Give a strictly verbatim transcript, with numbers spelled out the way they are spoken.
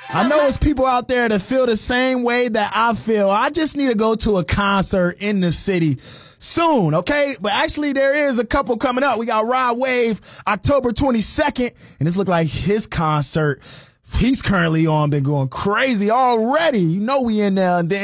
I know it's people out there that feel the same way that I feel. I just need to go to a concert in the city soon, okay? But actually, there is a couple coming up. We got Rod Wave October twenty-second, and it's look like his concert he's currently on been going crazy already. You know we in there. And then